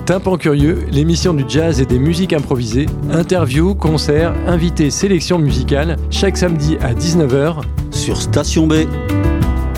Tympan Curieux, l'émission du jazz et des musiques improvisées, interviews, concerts, invités, sélections musicales, chaque samedi à 19h sur Station B.